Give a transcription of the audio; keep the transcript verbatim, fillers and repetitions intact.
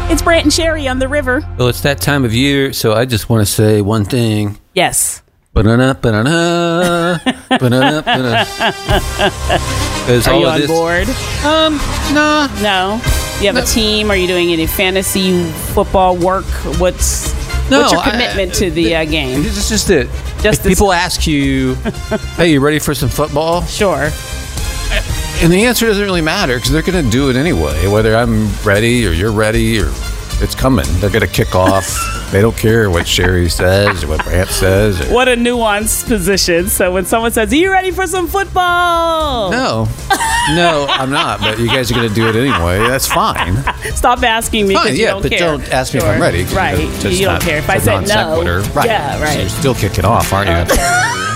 It's Brant and Sherry on the river. Well, it's that time of year, so I just want to say one thing. Yes. Ba-da-da, ba-da-da, ba-da-da, ba-da-da. Are you on this, board? Um, nah. No. You have No. a team? Are you doing any fantasy football work? What's No, what's your I- commitment to the uh, game? It's just that Just if this- people ask you, hey, you ready for some football? Sure. And the answer doesn't really matter because they're going to do it anyway, whether I'm ready or you're ready or it's coming. They're going to kick off. They don't care what Sherry says or what Brant says. Or, What a nuanced position. So when someone says, are you ready for some football? no, no, I'm not. But you guys are going to do it anyway. That's fine. Stop asking me because Fine, you yeah, don't but care. don't ask me Sure. if I'm ready. 'cause Right. you're just You don't not- care. If I it's a said non no. sequitur. Right. Yeah, So right. you're still kicking off, aren't you?